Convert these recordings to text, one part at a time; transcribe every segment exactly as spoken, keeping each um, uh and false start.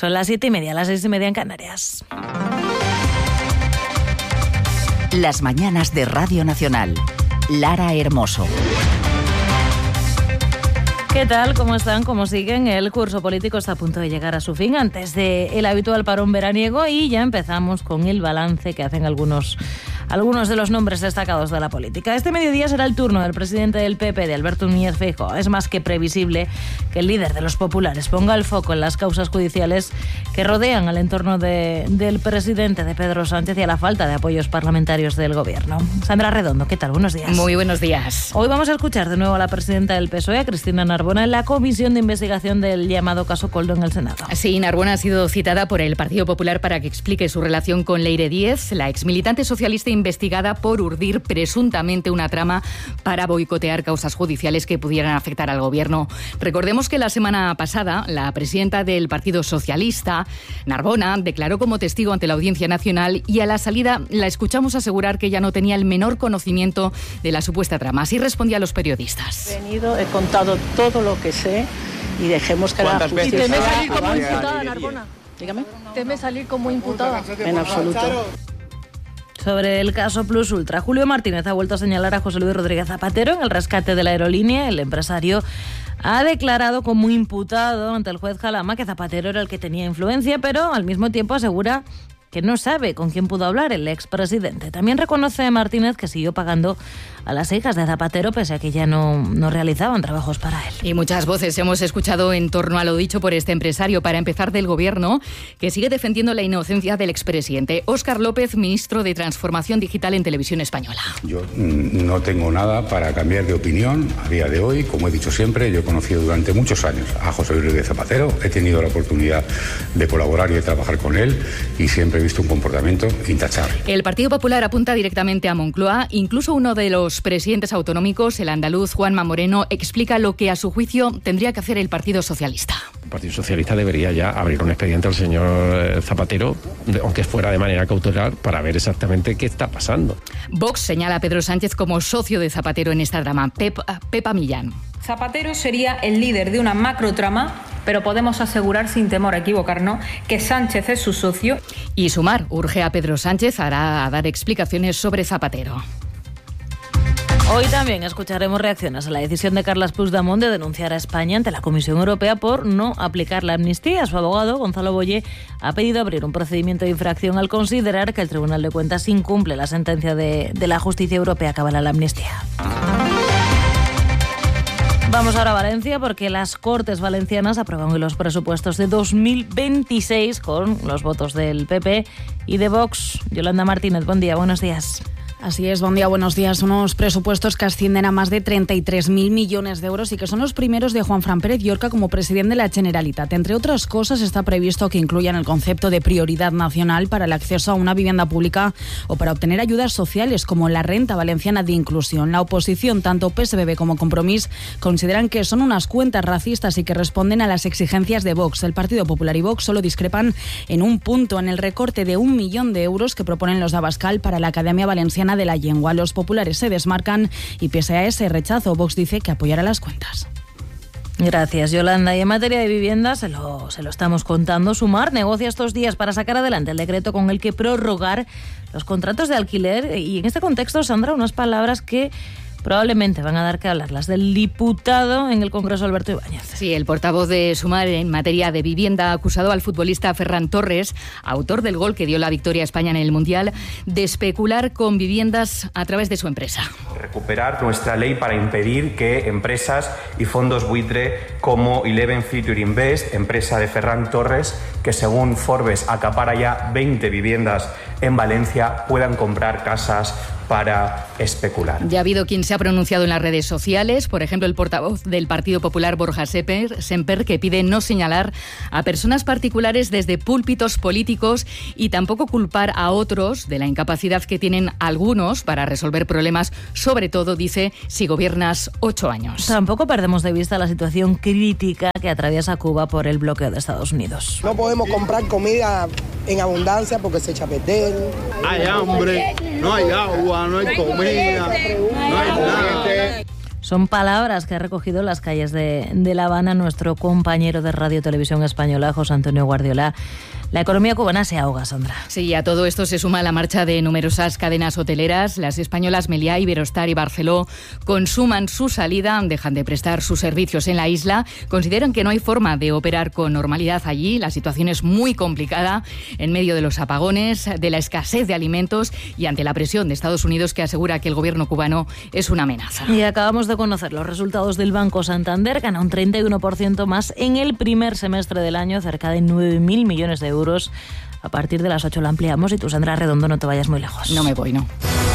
Son las siete y media, las seis y media en Canarias. Las mañanas de Radio Nacional. Lara Hermoso. ¿Qué tal? ¿Cómo están? ¿Cómo siguen? El curso político está a punto de llegar a su fin antes del habitual parón veraniego y ya empezamos con el balance que hacen algunos, algunos de los nombres destacados de la política. Este mediodía será el turno del presidente del P P, de Alberto Núñez Feijóo. Es más que previsible que el líder de los populares ponga el foco en las causas judiciales que rodean al entorno de, del presidente, de Pedro Sánchez, y a la falta de apoyos parlamentarios del gobierno. Sandra Redondo, ¿qué tal? Buenos días. Muy buenos días. Hoy vamos a escuchar de nuevo a la presidenta del P S O E, a Cristina Narbona, en la comisión de investigación del llamado caso Koldo en el Senado. Sí, Narbona ha sido citada por el Partido Popular para que explique su relación con Leire Díez, la exmilitante socialista investigada por urdir presuntamente una trama para boicotear causas judiciales que pudieran afectar al gobierno. Recordemos que la semana pasada la presidenta del Partido Socialista, Narbona, declaró como testigo ante la Audiencia Nacional y a la salida la escuchamos asegurar que ella no tenía el menor conocimiento de la supuesta trama. Así respondía a los periodistas. He venido, he contado todo lo que sé y dejemos que la justicia... ¿Y teme salir como como imputada, Narbona? Dígame. ¿Teme salir como imputada? En absoluto. Sobre el caso Plus Ultra, Julio Martínez ha vuelto a señalar a José Luis Rodríguez Zapatero en el rescate de la aerolínea. El empresario ha declarado como imputado ante el juez Jalama que Zapatero era el que tenía influencia, pero al mismo tiempo asegura que no sabe con quién pudo hablar el expresidente. También reconoce Martínez que siguió pagando a las hijas de Zapatero, pese a que ya no, no realizaban trabajos para él. Y muchas voces hemos escuchado en torno a lo dicho por este empresario, para empezar del gobierno, que sigue defendiendo la inocencia del expresidente. Óscar López, ministro de Transformación Digital en Televisión Española. Yo no tengo nada para cambiar de opinión a día de hoy. Como he dicho siempre, yo he conocido durante muchos años a José Luis Rodríguez Zapatero, he tenido la oportunidad de colaborar y de trabajar con él y siempre he visto un comportamiento intachable. El Partido Popular apunta directamente a Moncloa. Incluso uno de los presidentes autonómicos, el andaluz Juanma Moreno, explica lo que a su juicio tendría que hacer el Partido Socialista. El Partido Socialista debería ya abrir un expediente al señor Zapatero, aunque fuera de manera cautelar, para ver exactamente qué está pasando. Vox señala a Pedro Sánchez como socio de Zapatero en esta drama. Pep, Pepa Millán. Zapatero sería el líder de una macrotrama, pero podemos asegurar sin temor a equivocarnos que Sánchez es su socio. Y Sumar urge a Pedro Sánchez a dar explicaciones sobre Zapatero. Hoy también escucharemos reacciones a la decisión de Carles Puigdemont de denunciar a España ante la Comisión Europea por no aplicar la amnistía. Su abogado, Gonzalo Boye, ha pedido abrir un procedimiento de infracción al considerar que el Tribunal de Cuentas incumple la sentencia de, de la Justicia Europea que avala la amnistía. Vamos ahora a Valencia porque las Cortes Valencianas aprueban hoy los presupuestos de dos mil veintiséis con los votos del P P y de Vox. Yolanda Martínez, buen día, buenos días. Así es, buen día, buenos días. Unos presupuestos que ascienden a más de treinta y tres mil millones de euros y que son los primeros de Juanfran Pérez Llorca como presidente de la Generalitat. Entre otras cosas, está previsto que incluyan el concepto de prioridad nacional para el acceso a una vivienda pública o para obtener ayudas sociales como la renta valenciana de inclusión. La oposición, tanto P S B B como Compromís, consideran que son unas cuentas racistas y que responden a las exigencias de Vox. El Partido Popular y Vox solo discrepan en un punto, en el recorte de un millón de euros que proponen los de Abascal para la Academia Valenciana de la Llengua. Los populares se desmarcan y pese a ese rechazo, Vox dice que apoyará las cuentas. Gracias, Yolanda. Y en materia de vivienda, se lo, se lo estamos contando, Sumar negocia estos días para sacar adelante el decreto con el que prorrogar los contratos de alquiler. Y en este contexto, Sandra, unas palabras que probablemente van a dar que hablar, las del diputado en el Congreso, Alberto Ibáñez. Sí, el portavoz de Sumar en materia de vivienda ha acusado al futbolista Ferran Torres, autor del gol que dio la victoria a España en el Mundial, de especular con viviendas a través de su empresa. Recuperar nuestra ley para impedir que empresas y fondos buitre como Eleven Future Invest, empresa de Ferran Torres, que según Forbes acapara ya veinte viviendas en Valencia, puedan comprar casas para especular. Ya ha habido quien se ha pronunciado en las redes sociales, por ejemplo el portavoz del Partido Popular, Borja Semper, que pide no señalar a personas particulares desde púlpitos políticos y tampoco culpar a otros de la incapacidad que tienen algunos para resolver problemas, sobre todo, dice, si gobiernas ocho años. Tampoco perdemos de vista la situación crítica que atraviesa Cuba por el bloqueo de Estados Unidos. No podemos comprar comida en abundancia porque se echa a perder. Hay hambre, no hay agua, no hay comida, no hay nada. Son palabras que ha recogido en las calles de, de La Habana nuestro compañero de Radio Televisión Española, José Antonio Guardiola. La economía cubana se ahoga, Sandra. Sí, a todo esto se suma la marcha de numerosas cadenas hoteleras. Las españolas Meliá, Iberostar y Barceló consuman su salida, dejan de prestar sus servicios en la isla. Consideran que no hay forma de operar con normalidad allí. La situación es muy complicada en medio de los apagones, de la escasez de alimentos y ante la presión de Estados Unidos, que asegura que el gobierno cubano es una amenaza. Y acabamos de conocer los resultados del Banco Santander. Gana un treinta y uno por ciento más en el primer semestre del año, cerca de nueve mil millones de euros. A partir de las ocho lo ampliamos y tú, Sandra Redondo, no te vayas muy lejos. No me voy, no.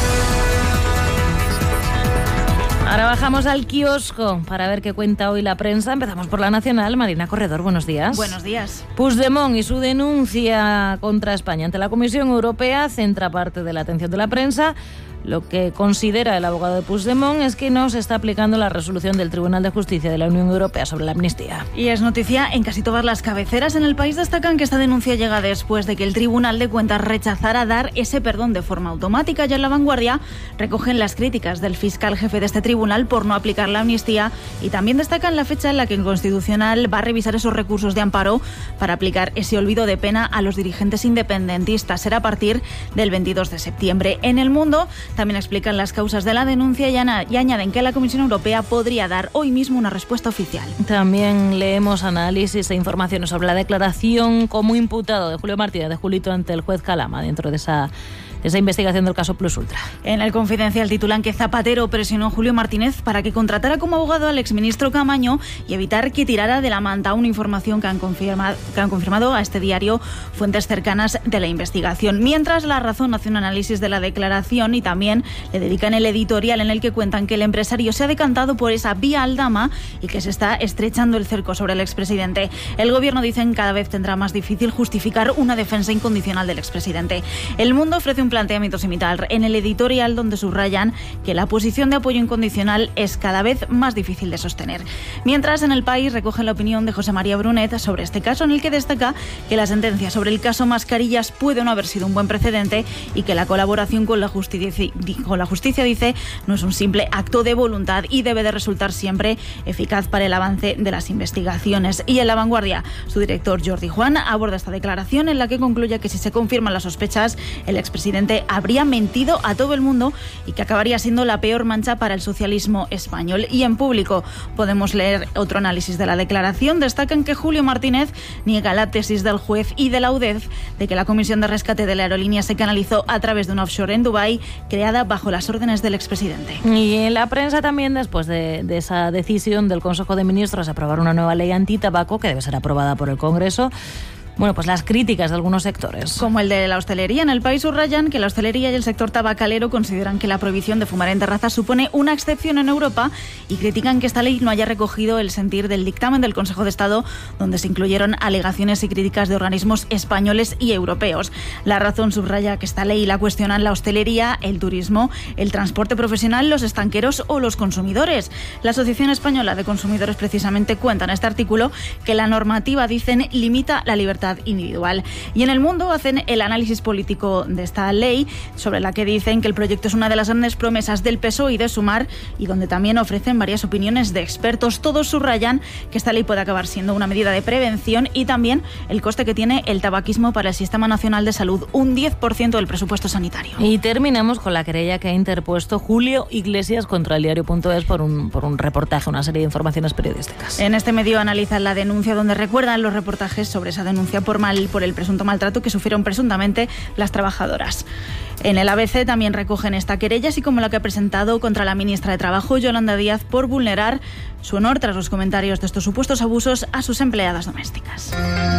Ahora bajamos al kiosco para ver qué cuenta hoy la prensa. Empezamos por La Nacional. Marina Corredor, buenos días. Buenos días. Puigdemont y su denuncia contra España ante la Comisión Europea centra parte de la atención de la prensa. Lo que considera el abogado de Puigdemont es que no se está aplicando la resolución del Tribunal de Justicia de la Unión Europea sobre la amnistía. Y es noticia en casi todas las cabeceras. En El País destacan que esta denuncia llega después de que el Tribunal de Cuentas rechazara dar ese perdón de forma automática. Ya en La Vanguardia recogen las críticas del fiscal jefe de este tribunal por no aplicar la amnistía y también destacan la fecha en la que el Constitucional va a revisar esos recursos de amparo para aplicar ese olvido de pena a los dirigentes independentistas. Será a partir del veintidós de septiembre. En El Mundo también explican las causas de la denuncia y, y añaden que la Comisión Europea podría dar hoy mismo una respuesta oficial. También leemos análisis e informaciones sobre la declaración como imputado de Julio Martínez de Julito ante el juez Calama dentro de esa... esa investigación del caso Plus Ultra. En El Confidencial titulan que Zapatero presionó a Julio Martínez para que contratara como abogado al exministro Camaño y evitar que tirara de la manta. Una información que han confirmado, que han confirmado a este diario fuentes cercanas de la investigación. Mientras, La Razón hace un análisis de la declaración y también le dedican el editorial en el que cuentan que el empresario se ha decantado por esa vía Aldama y que se está estrechando el cerco sobre el expresidente. El gobierno, dicen, cada vez tendrá más difícil justificar una defensa incondicional del expresidente. El Mundo ofrece un planteamiento similar en el editorial, donde subrayan que la posición de apoyo incondicional es cada vez más difícil de sostener. Mientras, en El País recogen la opinión de José María Brunet sobre este caso, en el que destaca que la sentencia sobre el caso Mascarillas puede no haber sido un buen precedente y que la colaboración con la justicia, con la justicia, dice, no es un simple acto de voluntad y debe de resultar siempre eficaz para el avance de las investigaciones. Y en La Vanguardia, su director Jordi Juan aborda esta declaración en la que concluye que si se confirman las sospechas, el expresidente habría mentido a todo el mundo y que acabaría siendo la peor mancha para el socialismo español. Y en Público podemos leer otro análisis de la declaración. Destacan que Julio Martínez niega la tesis del juez y de la U D E F de que la comisión de rescate de la aerolínea se canalizó a través de un offshore en Dubái creada bajo las órdenes del expresidente. Y en la prensa también, después de, de esa decisión del Consejo de Ministros de aprobar una nueva ley antitabaco que debe ser aprobada por el Congreso, bueno, pues las críticas de algunos sectores. Como el de la hostelería. En El País subrayan que la hostelería y el sector tabacalero consideran que la prohibición de fumar en terrazas supone una excepción en Europa y critican que esta ley no haya recogido el sentir del dictamen del Consejo de Estado, donde se incluyeron alegaciones y críticas de organismos españoles y europeos. La Razón subraya que esta ley la cuestionan la hostelería, el turismo, el transporte profesional, los estanqueros o los consumidores. La Asociación Española de Consumidores precisamente cuenta en este artículo que la normativa, dicen, limita la libertad individual. Y en El Mundo hacen el análisis político de esta ley, sobre la que dicen que el proyecto es una de las grandes promesas del P S O E y de Sumar, y donde también ofrecen varias opiniones de expertos. Todos subrayan que esta ley puede acabar siendo una medida de prevención y también el coste que tiene el tabaquismo para el Sistema Nacional de Salud, un diez por ciento del presupuesto sanitario. Y terminamos con la querella que ha interpuesto Julio Iglesias contra el diario punto es por un, por un reportaje, una serie de informaciones periodísticas. En este medio analizan la denuncia, donde recuerdan los reportajes sobre esa denuncia por mal por el presunto maltrato que sufrieron presuntamente las trabajadoras. En el A B C también recogen esta querella, así como la que ha presentado contra la ministra de Trabajo, Yolanda Díaz, por vulnerar su honor tras los comentarios de estos supuestos abusos a sus empleadas domésticas.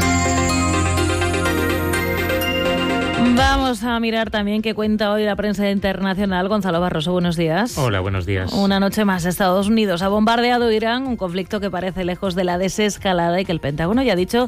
Vamos a mirar también qué cuenta hoy la prensa internacional. Gonzalo Barroso, buenos días. Hola, buenos días. Una noche más, Estados Unidos ha bombardeado Irán, un conflicto que parece lejos de la desescalada y que el Pentágono ya ha dicho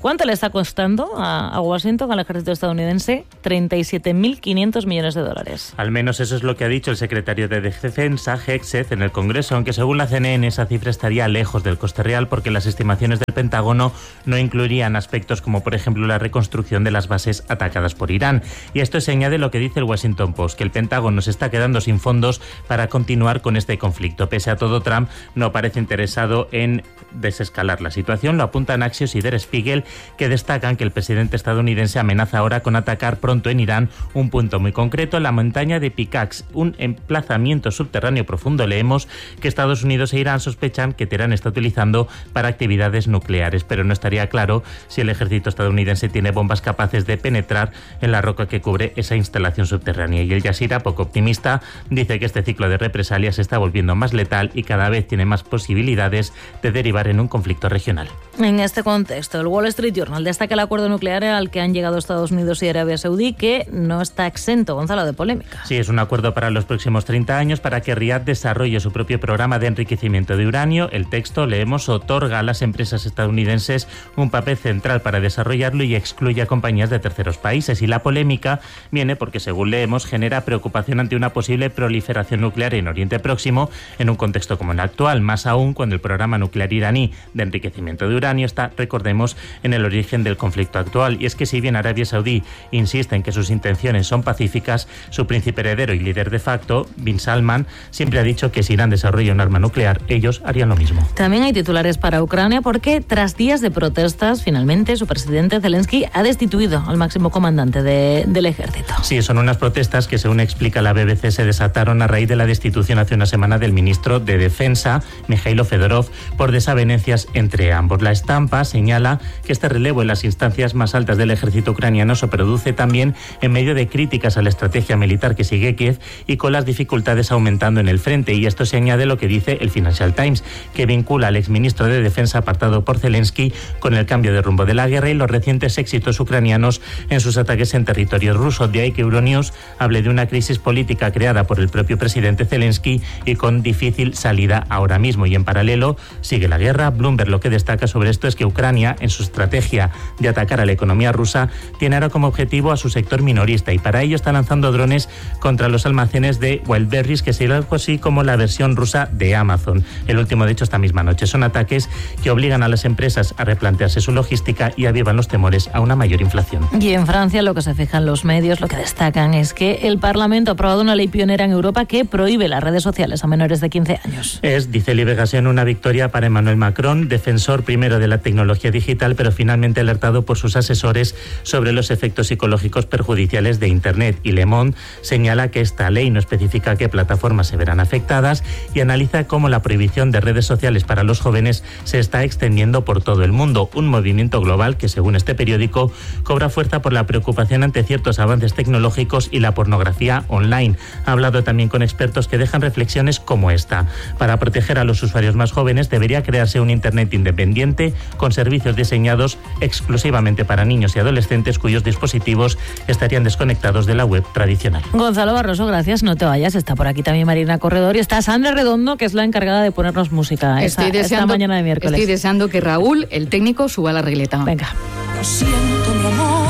¿Cuánto le está costando a, a Washington, al ejército estadounidense? treinta y siete mil quinientos millones de dólares. Al menos eso es lo que ha dicho el secretario de Defensa, Hegseth, en el Congreso, aunque según la C N N esa cifra estaría lejos del coste real porque las estimaciones del Pentágono no incluirían aspectos como, por ejemplo, la reconstrucción de las bases atacadas por Irán. Y esto se añade lo que dice el Washington Post, que el Pentágono se está quedando sin fondos para continuar con este conflicto. Pese a todo, Trump no parece interesado en desescalar la situación. Lo apuntan Axios y Der Spiegel, que destacan que el presidente estadounidense amenaza ahora con atacar pronto en Irán un punto muy concreto, la montaña de Pickaxe, un emplazamiento subterráneo profundo. Leemos que Estados Unidos e Irán sospechan que Teherán está utilizando para actividades nucleares, pero no estaría claro si el ejército estadounidense tiene bombas capaces de penetrar en la roca que cubre esa instalación subterránea. Y el Jazeera, poco optimista, dice que este ciclo de represalias se está volviendo más letal y cada vez tiene más posibilidades de derivar en un conflicto regional. En este contexto, el Wall Street Journal destaca el acuerdo nuclear al que han llegado Estados Unidos y Arabia Saudí, que no está exento, Gonzalo, de polémica. Sí, es un acuerdo para los próximos treinta años para que Riad desarrolle su propio programa de enriquecimiento de uranio. El texto, leemos, otorga a las empresas estadounidenses un papel central para desarrollarlo y excluye a compañías de terceros países. Y la polémica viene porque, según leemos, genera preocupación ante una posible proliferación nuclear en Oriente Próximo en un contexto como el actual, más aún cuando el programa nuclear iraní de enriquecimiento de uranio está, recordemos, en el origen del conflicto actual. Y es que si bien Arabia Saudí insiste en que sus intenciones son pacíficas, su príncipe heredero y líder de facto, Bin Salman, siempre ha dicho que si Irán desarrolla un arma nuclear, ellos harían lo mismo. También hay titulares para Ucrania porque tras días de protestas, finalmente su presidente Zelensky ha destituido al máximo comandante de, del ejército. Sí, son unas protestas que, según explica la B B C, se desataron a raíz de la destitución hace una semana del ministro de Defensa, Mikhailo Fedorov, por desavenencias entre ambos. La estampa señala que este relevo en las instancias más altas del ejército ucraniano se produce también en medio de críticas a la estrategia militar que sigue Kiev y con las dificultades aumentando en el frente. Y esto se añade a lo que dice el Financial Times, que vincula al exministro de Defensa apartado por Zelensky con el cambio de rumbo de la guerra y los recientes éxitos ucranianos en sus ataques en territorio ruso. De ahí que Euronews hable de una crisis política creada por el propio presidente Zelensky y con difícil salida ahora mismo. Y en paralelo sigue la guerra. Bloomberg lo que destaca sobre esto es que Ucrania, en su estrategia de atacar a la economía rusa, tiene ahora como objetivo a su sector minorista y para ello está lanzando drones contra los almacenes de Wildberries, que sería algo así como la versión rusa de Amazon. El último, de hecho, esta misma noche. Son ataques que obligan a las empresas a replantearse su logística y avivan los temores a una mayor inflación. Y en Francia lo que se fijan los medios, lo que destacan es que el Parlamento ha aprobado una ley pionera en Europa que prohíbe las redes sociales a menores de quince años. Es, dice Liberación, una victoria para Emmanuel Macron, defensor primero de la tecnología digital, pero finalmente alertado por sus asesores sobre los efectos psicológicos perjudiciales de Internet. Y Le Monde señala que esta ley no especifica qué plataformas se verán afectadas y analiza cómo la prohibición de redes sociales para los jóvenes se está extendiendo por todo el mundo. Un movimiento global que, según este periódico, cobra fuerza por la preocupación ante ciertos avances tecnológicos y la pornografía online. Ha hablado también con expertos que dejan reflexiones como esta. Para proteger a los usuarios más jóvenes debería crearse un Internet independiente con servicios diseñados exclusivamente para niños y adolescentes cuyos dispositivos estarían desconectados de la web tradicional. Gonzalo Barroso, gracias, no te vayas. Está por aquí también Marina Corredor y está Sandra Redondo, que es la encargada de ponernos música estoy esta, deseando, esta mañana de miércoles. Estoy deseando que Raúl, el técnico, suba la regleta. Venga. Lo siento, mi amor.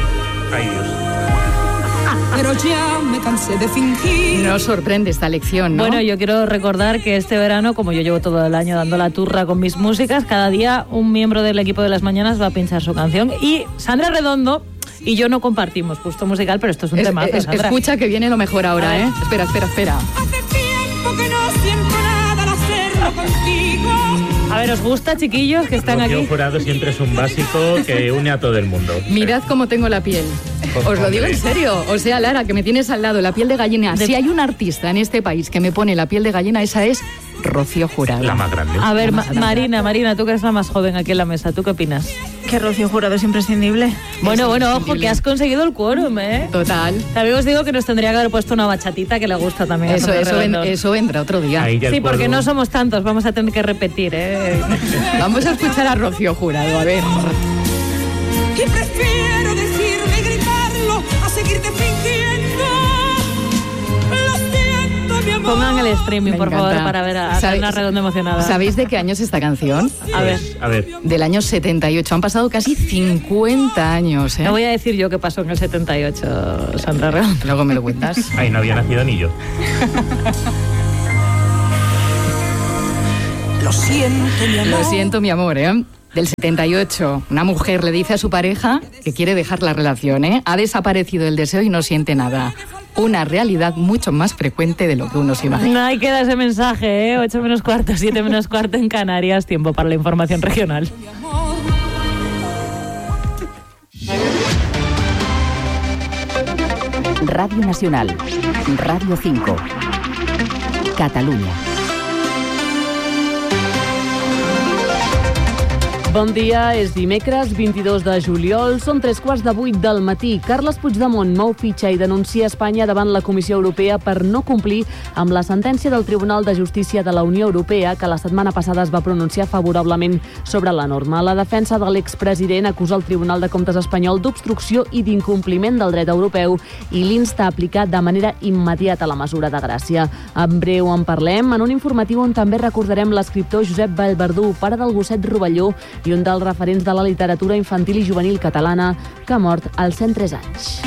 Ay, Dios. Pero ya me cansé de fingir. Nos sorprende esta lección, ¿no? Bueno, yo quiero recordar que este verano, como yo llevo todo el año dando la turra con mis músicas, cada día un miembro del equipo de Las Mañanas va a pinchar su canción y Sandra Redondo y yo no compartimos gusto musical, pero esto es un es, temazo, es, Escucha que viene lo mejor ahora, ¿eh? Espera, espera, espera. Hace tiempo que no siento nada al hacerlo contigo. A ver, ¿os gusta, chiquillos, que están Rocío aquí? Jurado siempre es un básico que une a todo el mundo. Mirad cómo tengo la piel. Os lo digo en serio. O sea, Lara, que me tienes al lado, la piel de gallina. De... Si hay un artista en este país que me pone la piel de gallina, esa es Rocío Jurado. La más grande. A ver, Ma- Marina, Marina, tú que eres la más joven aquí en la mesa, ¿tú qué opinas? Que Rocío Jurado es imprescindible. Bueno, es bueno, imprescindible. ojo, que has conseguido el quórum, ¿eh? Total. También os digo que nos tendría que haber puesto una bachatita que le gusta también. a Eso, Sandra eso, ven- Redondo. eso vendrá otro día. Ahí ya el Sí, porque cuadro. no somos tantos, vamos a tener que repetir, ¿eh? Vamos a escuchar a Rocío Jurado, a ver. Y prefiero decirme y gritarlo a seguirte fingiendo. Lo siento, mi amor. Pongan el streaming, Me por encanta. favor, para ver a Ana Redondo emocionada. ¿Sabéis de qué año es esta canción? A ver. A ver. Del año setenta y ocho. Han pasado casi cincuenta años, ¿eh? Te voy a decir yo qué pasó en el setenta y ocho, Sandra Redondo. Luego me lo cuentas. Ahí no había nacido ni yo. Lo siento, mi amor. Lo siento, mi amor, ¿eh? Del setenta y ocho, una mujer le dice a su pareja que quiere dejar la relación, ¿eh? Ha desaparecido el deseo y no siente nada. Una realidad mucho más frecuente de lo que uno se imagina. Ahí queda ese mensaje, ¿eh? ocho menos cuarto, siete menos cuarto en Canarias. Tiempo para la información regional. Radio Nacional, Radio cinco, Catalunya. Bon dia, és dimecres vint-i-dos de juliol, són tres quarts de vuit del matí. Carles Puigdemont mou fitxa i denuncia Espanya davant la Comissió Europea per no complir amb la sentència del Tribunal de Justícia de la Unió Europea que la setmana passada es va pronunciar favorablement sobre la norma. La defensa de l'expresident acusa el Tribunal de Comptes espanyol d'obstrucció i d'incompliment del dret europeu i l'insta a aplicar de manera immediata la mesura de gràcia. En breu en parlem en un informatiu on també recordarem l'escriptor Josep Vallverdú, pare del gosset Rovelló, i un dels referents de la literatura infantil i juvenil catalana, que ha mort als cent tres anys.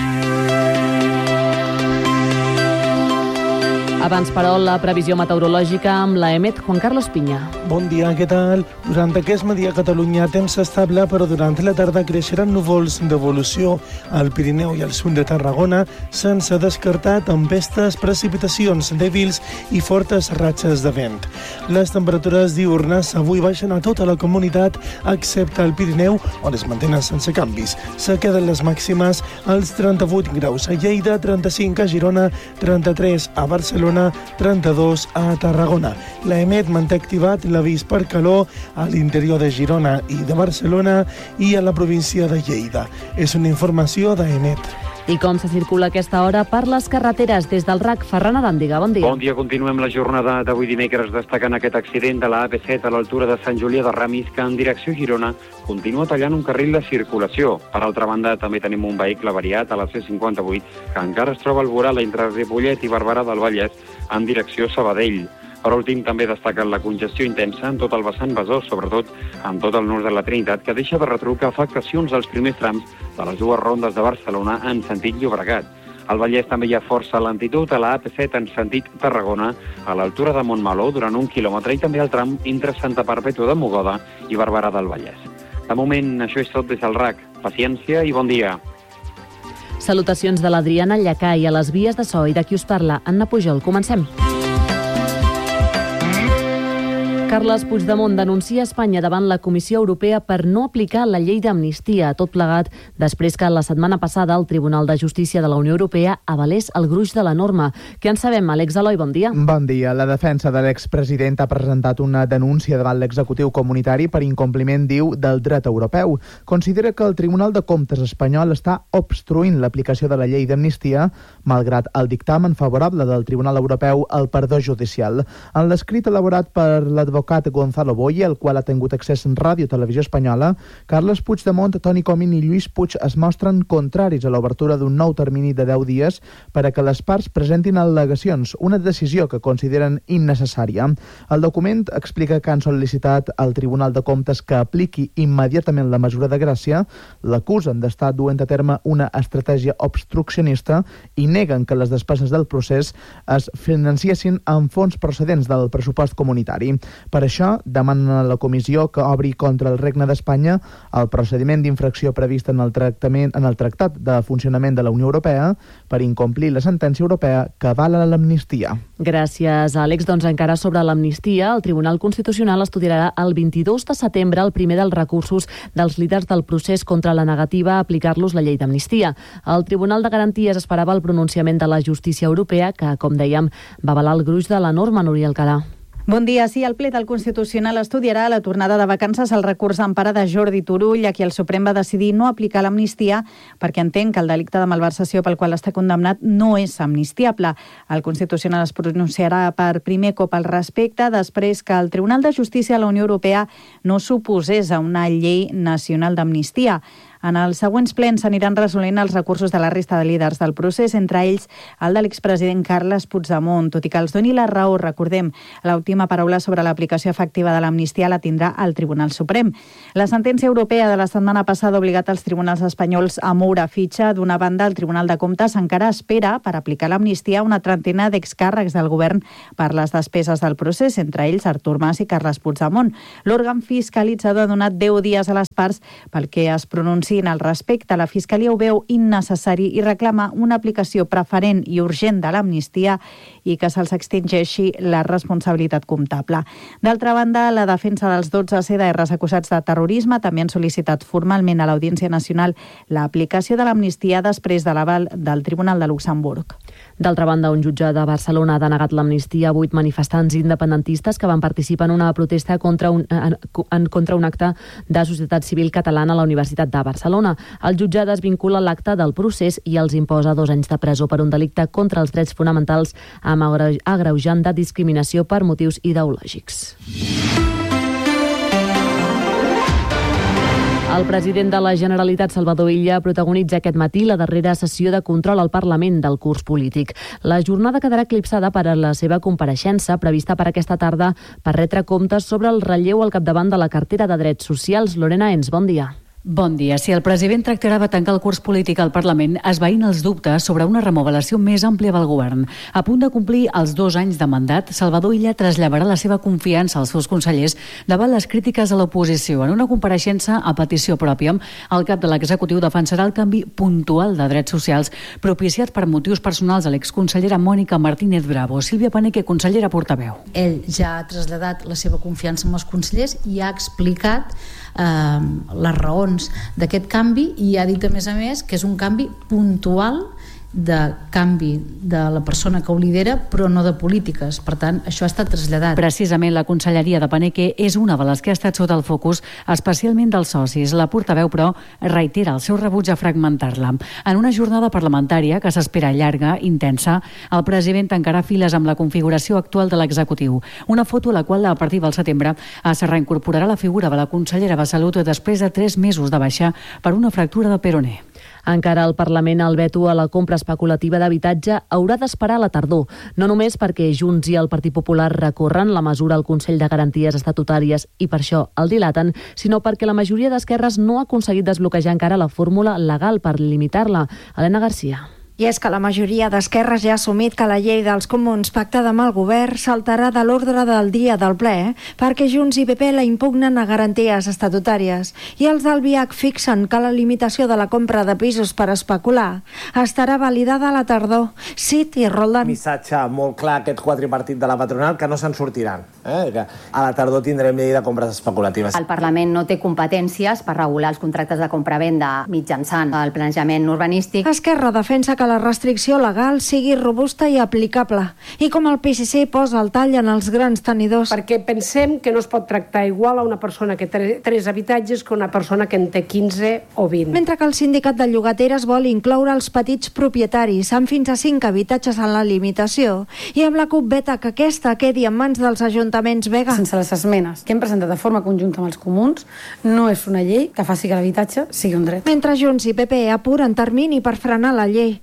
Abans, però, la previsió meteorològica amb l'A E M E T, Juan Carlos Piña. Bon dia, què tal? Durant aquest matí a Catalunya temps estable, però durant la tarda creixeran núvols d'evolució al Pirineu i al sud de Tarragona, sense descartar tempestes, precipitacions dèbils i fortes ratxes de vent. Les temperatures diurnes avui baixen a tota la comunitat, excepte al Pirineu, on es mantenen sense canvis. Se queden les màximes als trenta-vuit graus a Lleida, trenta-cinc a Girona, trenta-tres a Barcelona, trenta-dos a Tarragona. L'A E M E T manté activat l'avís per calor a l'interior de Girona i de Barcelona i a la província de Lleida. És una informació d'A E M E T. I com se circula a aquesta hora per les carreteres des del R A C? Ferran Aràndiga, bon dia. Bon dia, continuem la jornada d'avui dimecres destacant aquest accident de la A P set a l'altura de Sant Julià de Ramis que en direcció Girona continua tallant un carril de circulació. Per altra banda, també tenim un vehicle variat a la C cinquanta-vuit que encara es troba al voral entre Ripollet i Barberà del Vallès en direcció Sabadell. Per últim, també destaquen la congestió intensa en tot el vessant Besòs, sobretot en tot el nord de la Trinitat, que deixa de retrucar afectacions als primers trams de les dues rondes de Barcelona en sentit Llobregat. Al Vallès també hi ha força lentitud a la A P set en sentit Tarragona, a l'altura de Montmeló, durant un quilòmetre, i també al tram entre Santa Perpètua de Mogoda i Barberà del Vallès. De moment, això és tot des del R A C. Paciència i bon dia. Salutacions de l'Adriana Llacai a les vies de so i de qui us parla, Anna Pujol. Comencem. Carles Puigdemont denuncia Espanya davant la Comissió Europea per no aplicar la llei d'amnistia, tot plegat després que la setmana passada el Tribunal de Justícia de la Unió Europea avalés el gruix de la norma. Què en sabem, Àlex Eloi? Bon dia. Bon dia. La defensa de l'expresident ha presentat una denúncia davant l'executiu comunitari per incompliment, diu, del dret europeu. Considera que el Tribunal de Comptes espanyol està obstruint l'aplicació de la llei d'amnistia, malgrat el dictamen favorable del Tribunal Europeu al perdó judicial. En l'escrit elaborat per l'advocat L'advocat Gonzalo Boye, el qual ha tingut accés en Ràdio Televisió Espanyola, Carles Puigdemont, Toni Comín i Lluís Puig es mostren contraris a l'obertura d'un nou termini de deu dies per a que les parts presentin al·legacions, una decisió que consideren innecessària. El document explica que han sol·licitat al Tribunal de Comptes que apliqui immediatament la mesura de gràcia, l'acusen d'estar duent a terme una estratègia obstruccionista i neguen que les despeses del procés es financiessin amb fons procedents del pressupost comunitari. Per això, demanen a la comissió que obri contra el Regne d'Espanya el procediment d'infracció previst en el, tractament, en el Tractat de Funcionament de la Unió Europea per incomplir la sentència europea que avala l'amnistia. Gràcies, Àlex. Doncs encara sobre l'amnistia, el Tribunal Constitucional estudiarà el vint-i-dos de setembre el primer dels recursos dels líders del procés contra la negativa a aplicar-los la llei d'amnistia. El Tribunal de Garanties esperava el pronunciament de la justícia europea que, com dèiem, va avalar el gruix de la norma, Núria Alcalà. Bon dia. Sí, el ple del Constitucional estudiarà a la tornada de vacances el recurs d'empara de Jordi Turull, a qui el Suprem va decidir no aplicar l'amnistia perquè entén que el delicte de malversació pel qual està condemnat no és amnistiable. El Constitucional es pronunciarà per primer cop al respecte després que el Tribunal de Justícia de la Unió Europea no s'oposés a una llei nacional d'amnistia. En els següents plens s'aniran resolent els recursos de la resta de líders del procés, entre ells el de l'expresident Carles Puigdemont. Tot i que els doni la raó, recordem, l'última paraula sobre l'aplicació efectiva de l'amnistia la tindrà el Tribunal Suprem. La sentència europea de la setmana passada ha obligat els tribunals espanyols a moure fitxa. D'una banda, el Tribunal de Comptes encara espera per aplicar l'amnistia una trentena d'excàrrecs del govern per les despeses del procés, entre ells Artur Mas i Carles Puigdemont. L'òrgan fiscalitzador ha donat deu dies a les parts pel que es pronunciïn al respecte. La Fiscalia ho veu innecessari i reclama una aplicació preferent i urgent de l'amnistia i que se'ls extingeixi la responsabilitat comptable. D'altra banda, la defensa dels dotze C D Rs acusats de terrorisme també han sol·licitat formalment a l'Audiència Nacional l'aplicació de l'amnistia després de l'aval del Tribunal de Luxemburg. D'altra banda, un jutge de Barcelona ha denegat l'amnistia a vuit manifestants independentistes que van participar en una protesta contra un, en, en contra un acte de societat civil catalana a la Universitat de Barcelona. El jutge desvincula l'acte del procés i els imposa dos anys de presó per un delicte contra els drets fonamentals amb agreujant de discriminació per motius ideològics. El president de la Generalitat, Salvador Illa, protagonitza aquest matí la darrera sessió de control al Parlament del curs polític. La jornada quedarà eclipsada per a la seva compareixença, prevista per aquesta tarda, per retre comptes sobre el relleu al capdavant de la cartera de Drets Socials. Lorena Ens, bon dia. Bon dia. Si el president tractarà de tancar el curs polític al Parlament, esvaint els dubtes sobre una remodelació més àmplia del govern. A punt de complir els dos anys de mandat, Salvador Illa traslladarà la seva confiança als seus consellers davant les crítiques de l'oposició. En una compareixença a petició pròpia, el cap de l'executiu defensarà el canvi puntual de drets socials propiciat per motius personals a l'exconsellera Mònica Martínez Bravo. Sílvia Paneque, consellera portaveu. Ell ja ha traslladat la seva confiança amb els consellers i ha explicat eh, les raons d'aquest canvi i ha dit a més a més que és un canvi puntual de canvi de la persona que ho lidera, però no de polítiques. Per tant, això ha estat traslladat. Precisament la conselleria de Paneque és una de les que ha estat sota el focus, especialment dels socis. La portaveu, però, reitera el seu rebuig a fragmentar-la. En una jornada parlamentària que s'espera llarga, intensa, el president tancarà files amb la configuració actual de l'executiu. Una foto a la qual, a partir del setembre, es reincorporarà la figura de la consellera de Salut després de tres mesos de baixa per una fractura de peroné. Encara al Parlament, el veto a la compra especulativa d'habitatge haurà d'esperar a la tardor, no només perquè Junts i el Partit Popular recorren la mesura al Consell de Garanties Estatutàries i per això el dilaten, sinó perquè la majoria d'esquerres no ha aconseguit desbloquejar encara la fórmula legal per limitar-la. Helena Garcia. I és que la majoria d'esquerres ja ha assumit que la llei dels comuns pactada amb el govern saltarà de l'ordre del dia del ple perquè Junts i P P la impugnen a garanties estatutàries. I els del B I A C fixen que la limitació de la compra de pisos per especular estarà validada a la tardor. Cid i Roldán. Missatge molt clar aquest quadripartit de la patronal que no se'n sortiran. Eh? Que a la tardor tindrem llei de compres especulatives. El Parlament no té competències per regular els contractes de compra-venda mitjançant el planejament urbanístic. Esquerra defensa que la restricció legal sigui robusta i aplicable. I com el P S C posa el tall en els grans tenidors. Perquè pensem que no es pot tractar igual a una persona que té tres habitatges que una persona que en té quinze o vint. Mentre que el sindicat de llogateres vol incloure els petits propietaris amb fins a cinc habitatges en la limitació i amb la CUP veta que aquesta quedi en mans dels ajuntaments vega. Sense les esmenes que hem presentat de forma conjunta amb els comuns, no és una llei que faci que l'habitatge sigui un dret. Mentre Junts i P P apuren termini per frenar la llei.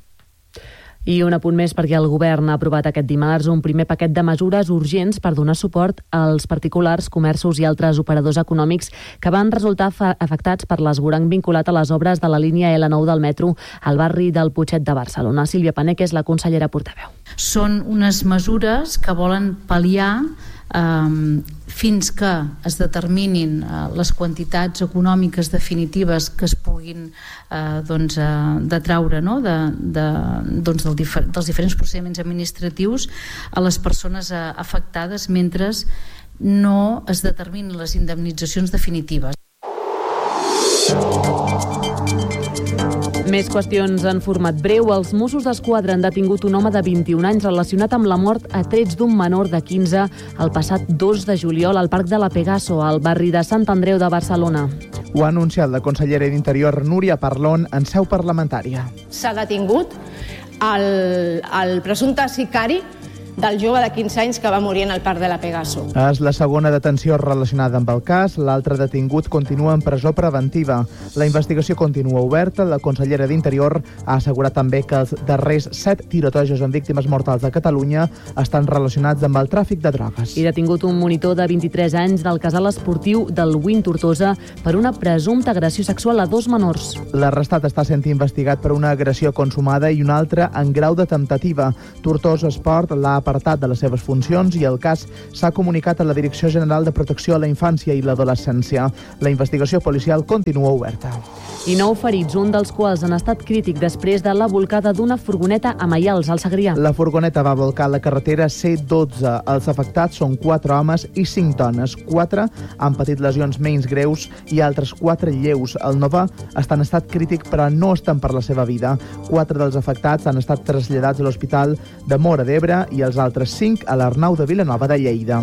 I un apunt més perquè el govern ha aprovat aquest dimarts un primer paquet de mesures urgents per donar suport als particulars, comerços i altres operadors econòmics que van resultar afectats per l'esvoranc vinculat a les obres de la línia L nou del metro al barri del Putxet de Barcelona. Sílvia Paneque és la consellera portaveu. Són unes mesures que volen pal·liar Um, fins que es determinin uh, les quantitats econòmiques definitives que es puguin uh, doncs, uh, detraure no? de, de, doncs, del difer dels diferents procediments administratius a les persones uh, afectades mentre no es determinin les indemnitzacions definitives. Més qüestions en format breu. Els Mossos d'Esquadra han detingut un home de vint-i-un anys relacionat amb la mort a trets d'un menor de quinze el passat dos de juliol al Parc de la Pegaso, al barri de Sant Andreu de Barcelona. Ho ha anunciat la consellera d'Interior, Núria Parlon, en seu parlamentària. S'ha detingut el, el presumpte sicari del jove de quinze anys que va morir en el parc de la Pegaso. És la segona detenció relacionada amb el cas. L'altre detingut continua en presó preventiva. La investigació continua oberta. La consellera d'Interior ha assegurat també que els darrers set tirotejos amb víctimes mortals a Catalunya estan relacionats amb el tràfic de drogues. I detingut un monitor de vint-i-tres anys del casal esportiu del Win Tortosa per una presumpta agressió sexual a dos menors. L'arrestat està sent investigat per una agressió consumada i una altra en grau de temptativa. Tortosa Esport l'ha apartat de les seves funcions i el cas s'ha comunicat a la Direcció General de Protecció a la Infància i l'Adolescència. La investigació policial continua oberta. I nou ferits, un dels quals han estat crític després de la volcada d'una furgoneta a Maials, al Segrià. La furgoneta va volcar a la carretera C dotze. Els afectats són quatre homes i cinc dones. Quatre han patit lesions menys greus i altres quatre lleus. El Nova està en estat crític però no estan per la seva vida. Quatre dels afectats han estat traslladats a l'Hospital de Móra d'Ebre i els altres cinc a l'Arnau de Vilanova de Lleida.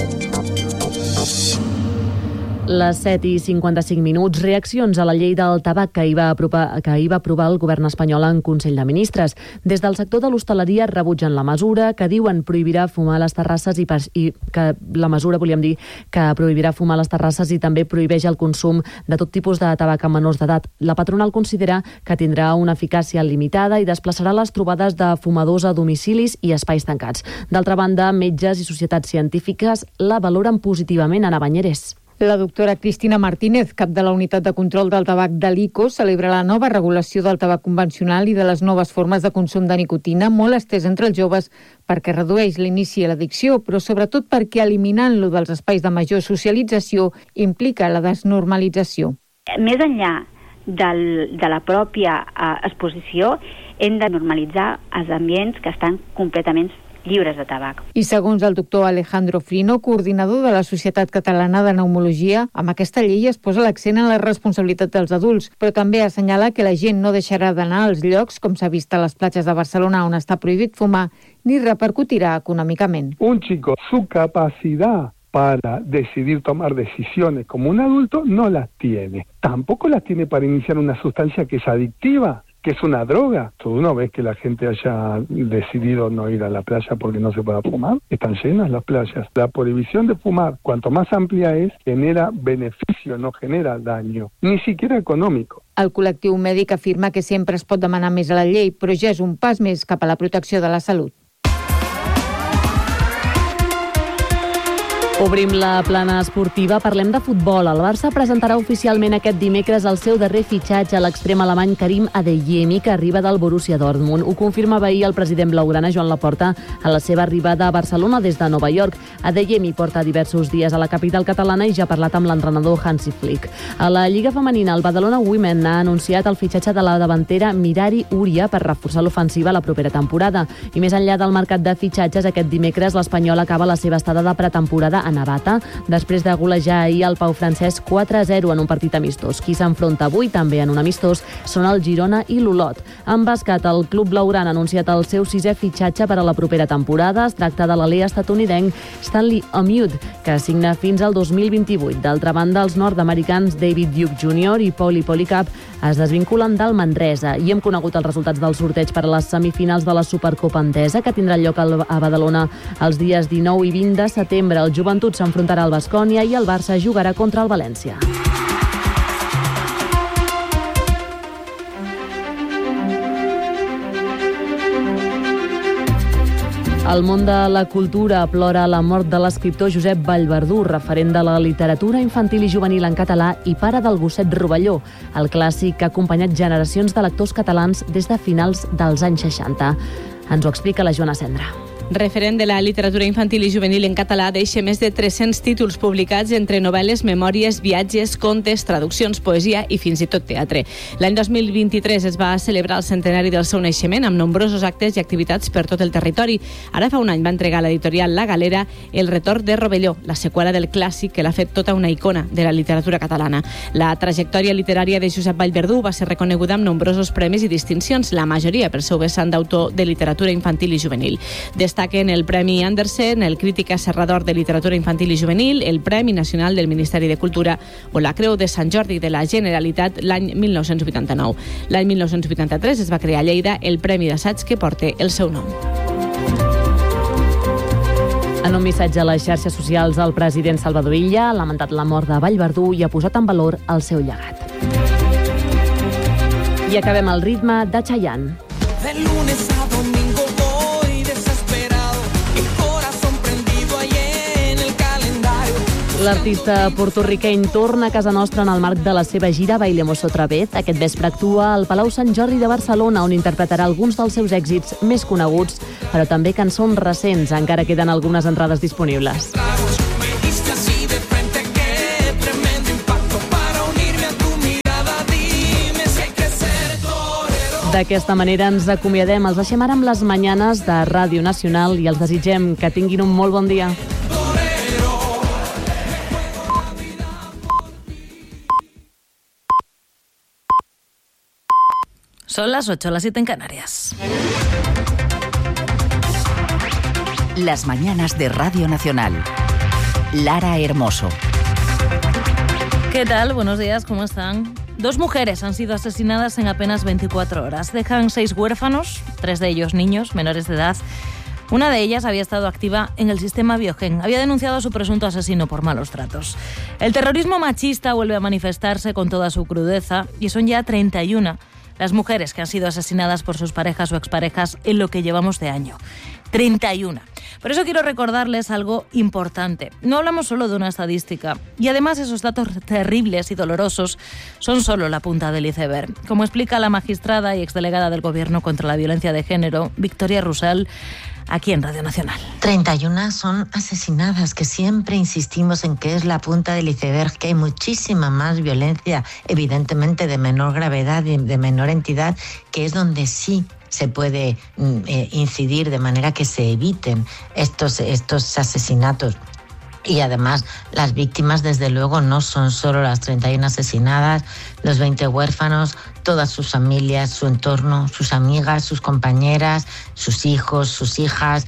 Les set i cinquanta-cinc minuts, reaccions a la llei del tabac que hi va aprovar, que hi va aprovar el govern espanyol en Consell de Ministres. Des del sector de l'hostaleria rebutgen la mesura, que diuen prohibirà fumar a les terrasses i, i que la mesura, volíem dir, que prohibirà fumar a les terrasses i també prohibeix el consum de tot tipus de tabac a menors d'edat. La patronal considera que tindrà una eficàcia limitada i desplaçarà les trobades de fumadors a domicilis i espais tancats. D'altra banda, metges i societats científiques la valoren positivament. Ana Banyeres. La doctora Cristina Martínez, cap de la Unitat de Control del Tabac de l'I C O, celebra la nova regulació del tabac convencional i de les noves formes de consum de nicotina, molt estès entre els joves perquè redueix l'inici a l'addicció, però sobretot perquè eliminant-lo dels espais de major socialització implica la desnormalització. Més enllà del, de la pròpia eh, exposició, hem de normalitzar els ambients que estan completament lliures de tabac. I segons el doctor Alejandro Frino, coordinador de la Societat Catalana de Pneumologia, amb aquesta llei es posa l'accent en la responsabilitat dels adults, però també assenyala que la gent no deixarà d'anar als llocs, com s'ha vist a les platges de Barcelona on està prohibit fumar, ni repercutirà econòmicament. Un chico, su capacidad para decidir tomar decisiones como un adulto no las tiene. Tampoco las tiene para iniciar una sustancia que es adictiva, que es una droga. Uno ve que la gente haya decidido no ir a la playa porque no se pueda fumar. Están llenas las playas. La prohibición de fumar, cuanto más amplia es, genera beneficio, no genera daño, ni siquiera económico. El col·lectiu mèdic afirma que sempre es pot demanar més a la llei, però ja és un pas més cap a la protecció de la salut. Obrim la plana esportiva, parlem de futbol. El Barça presentarà oficialment aquest dimecres el seu darrer fitxatge a l'extrem alemany Karim Adeyemi, que arriba del Borussia Dortmund. Ho confirmava ahir el president blaugrana Joan Laporta a la seva arribada a Barcelona des de Nova York. Adeyemi porta diversos dies a la capital catalana i ja ha parlat amb l'entrenador Hansi Flick. A la Lliga Femenina, el Badalona Women ha anunciat el fitxatge de la davantera Mirari Uria per reforçar l'ofensiva la propera temporada. I més enllà del mercat de fitxatges, aquest dimecres l'Espanyol acaba la seva estada de pretemporada a Navata, després de golejar ahir el Pau Francesc quatre a zero en un partit amistós. Qui s'enfronta avui també en un amistós són el Girona i l'Olot. En bàsquet, el club blaugrana ha anunciat el seu sisè fitxatge per a la propera temporada. Es tracta de l'alè estatunidenc Stanley Omyud, que signa fins al dos mil vint-i-vuit. D'altra banda, els nord-americans David Duke júnior i Pauli Policap es desvinculen del Manresa i hem conegut els resultats del sorteig per a les semifinals de la Supercopa Endesa, que tindrà lloc a Badalona els dies dinou i vint de setembre. El Joventut s'enfrontarà al Baskonia i el Barça jugarà contra el València. El món de la cultura plora la mort de l'escriptor Josep Vallverdú, referent de la literatura infantil i juvenil en català i pare del gosset Rovelló, el clàssic que ha acompanyat generacions de lectors catalans des de finals dels anys seixanta. Ens ho explica la Joana Cendra. Referent de la literatura infantil i juvenil en català, deixa més de tres-cents títols publicats entre novel·les, memòries, viatges, contes, traduccions, poesia i fins i tot teatre. L'any dos mil vint-i-tres es va celebrar el centenari del seu naixement amb nombrosos actes i activitats per tot el territori. Ara fa un any va entregar a l'editorial La Galera El retorn de Rovelló, la seqüela del clàssic que l'ha fet tota una icona de la literatura catalana. La trajectòria literària de Josep Vallverdú va ser reconeguda amb nombrosos premis i distincions, la majoria per seu vessant d'autor de literatura infantil i juvenil. Destaquen el Premi Andersen, el Crític Serrador de Literatura Infantil i Juvenil, el Premi Nacional del Ministeri de Cultura o la Creu de Sant Jordi de la Generalitat l'any mil nou-cents vuitanta-nou. L'any mil nou-cents vuitanta-tres es va crear a Lleida el Premi d'Assaig que porta el seu nom. En un missatge a les xarxes socials, el president Salvador Illa ha lamentat la mort de Vallverdú i ha posat en valor el seu llegat. I acabem al ritme de Chayanne. De lunes a domingo voy desesperado, el corazón prendido ahí en el calendario. L'artista portorriqueny torna a casa nostra en el marc de la seva gira Bailemos otra vez. Aquest vespre actua al Palau Sant Jordi de Barcelona, on interpretarà alguns dels seus èxits més coneguts, però també cançons recents. Encara queden algunes entrades disponibles. D'aquesta manera ens acomiadem. Els deixem ara amb les manyanes de Ràdio Nacional i els desitgem que tinguin un molt bon dia. Son las ocho, las siete en Canarias. Las mañanas de Radio Nacional. Lara Hermoso. ¿Qué tal? Buenos días, ¿cómo están? Dos mujeres han sido asesinadas en apenas veinticuatro horas. Dejan seis huérfanos, tres de ellos niños, menores de edad. Una de ellas había estado activa en el sistema Biogen. Había denunciado a su presunto asesino por malos tratos. El terrorismo machista vuelve a manifestarse con toda su crudeza y son ya treinta y una las mujeres que han sido asesinadas por sus parejas o exparejas en lo que llevamos de año. treinta y una. Por eso quiero recordarles algo importante. No hablamos solo de una estadística. Y además esos datos terribles y dolorosos son solo la punta del iceberg. Como explica la magistrada y exdelegada del Gobierno contra la Violencia de Género, Victoria Rusal, aquí en Radio Nacional. treinta y una son asesinadas, que siempre insistimos en que es la punta del iceberg, que hay muchísima más violencia, evidentemente de menor gravedad y de menor entidad, que es donde sí se puede eh, incidir de manera que se eviten estos, estos asesinatos. Y además las víctimas desde luego no son solo las treinta y una asesinadas, los veinte huérfanos, todas sus familias, su entorno, sus amigas, sus compañeras, sus hijos, sus hijas.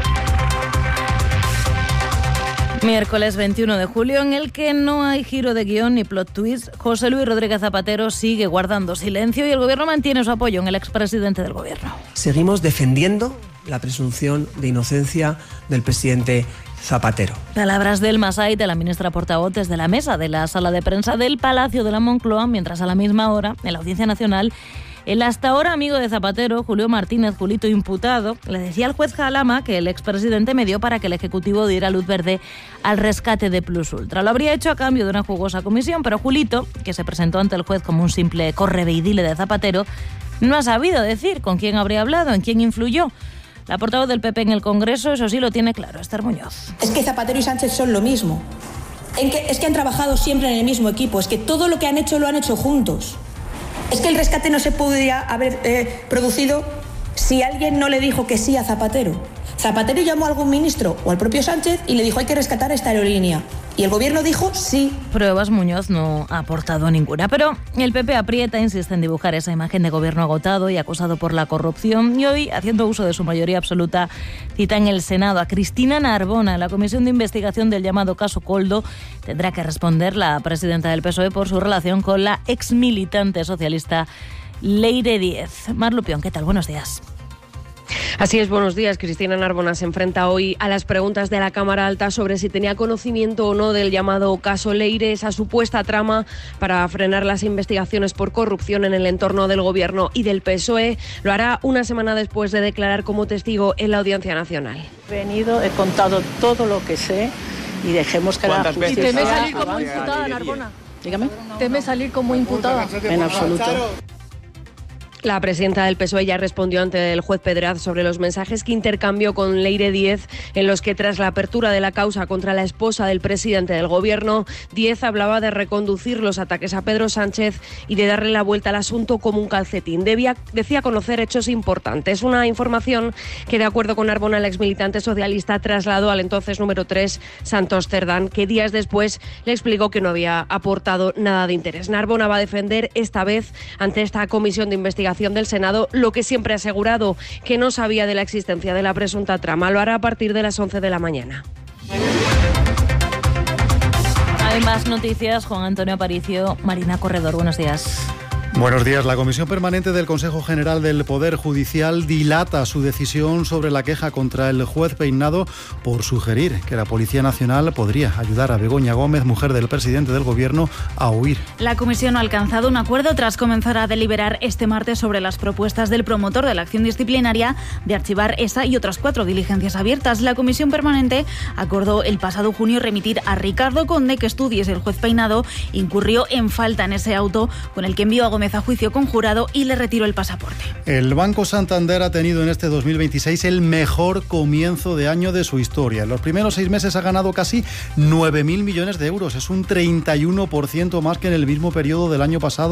Miércoles veintiuno de julio, en el que no hay giro de guión ni plot twist. José Luis Rodríguez Zapatero sigue guardando silencio y el Gobierno mantiene su apoyo en el expresidente del Gobierno. Seguimos defendiendo la presunción de inocencia del presidente Zapatero. Palabras del Masai, de la ministra portavoz, desde la mesa de la sala de prensa del Palacio de la Moncloa, mientras a la misma hora, en la Audiencia Nacional, el hasta ahora amigo de Zapatero, Julio Martínez, Julito imputado, le decía al juez Jalama que el expresidente medió para que el Ejecutivo diera luz verde al rescate de Plus Ultra. Lo habría hecho a cambio de una jugosa comisión, pero Julito, que se presentó ante el juez como un simple correveidile de Zapatero, no ha sabido decir con quién habría hablado, en quién influyó. La portavoz del P P en el Congreso, eso sí lo tiene claro, Esther Muñoz. Es que Zapatero y Sánchez son lo mismo. En que, es que han trabajado siempre en el mismo equipo, es que todo lo que han hecho lo han hecho juntos. Es que el rescate no se podría haber eh, producido si alguien no le dijo que sí a Zapatero. Zapatero llamó a algún ministro o al propio Sánchez y le dijo hay que rescatar esta aerolínea. Y el Gobierno dijo sí. Pruebas Muñoz no ha aportado ninguna, pero el P P aprieta, insiste en dibujar esa imagen de Gobierno agotado y acusado por la corrupción. Y hoy, haciendo uso de su mayoría absoluta, cita en el Senado a Cristina Narbona. La comisión de investigación del llamado caso Coldo tendrá que responder la presidenta del P S O E por su relación con la exmilitante socialista Leire Díez. Mar Lupión, ¿qué tal? Buenos días. Así es, buenos días. Cristina Narbona se enfrenta hoy a las preguntas de la Cámara Alta sobre si tenía conocimiento o no del llamado caso Leire, esa supuesta trama para frenar las investigaciones por corrupción en el entorno del Gobierno y del P S O E. Lo hará una semana después de declarar como testigo en la Audiencia Nacional. He venido, he contado todo lo que sé y dejemos que la justicia... ¿Y teme salir como imputada, Narbona? Dígame. ¿Teme salir como imputada? En absoluto. La presidenta del P S O E ya respondió ante el juez Pedraz sobre los mensajes que intercambió con Leire Díez, en los que tras la apertura de la causa contra la esposa del presidente del Gobierno, Díez hablaba de reconducir los ataques a Pedro Sánchez y de darle la vuelta al asunto como un calcetín. Debía, decía conocer hechos importantes. Una información que, de acuerdo con Narbona, el exmilitante socialista trasladó al entonces número tres, Santos Cerdán, que días después le explicó que no había aportado nada de interés. Narbona va a defender esta vez ante esta comisión de investigación del Senado lo que siempre ha asegurado, que no sabía de la existencia de la presunta trama. Lo hará a partir de las once de la mañana. Hay más noticias. Juan Antonio Aparicio, Marina Corredor, buenos días. Buenos días. La Comisión Permanente del Consejo General del Poder Judicial dilata su decisión sobre la queja contra el juez Peinado por sugerir que la Policía Nacional podría ayudar a Begoña Gómez, mujer del presidente del Gobierno, a huir. La comisión ha alcanzado un acuerdo tras comenzar a deliberar este martes sobre las propuestas del promotor de la acción disciplinaria de archivar esa y otras cuatro diligencias abiertas. La Comisión Permanente acordó el pasado junio remitir a Ricardo Conde que estudie si el juez Peinado incurrió en falta en ese auto con el que envió a Gómez a juicio conjurado y le retiró el pasaporte. El Banco Santander ha tenido en este dos mil veintiséis el mejor comienzo de año de su historia. En los primeros seis meses ha ganado casi nueve mil millones de euros. Es un treinta y uno por ciento más que en el mismo periodo del año pasado.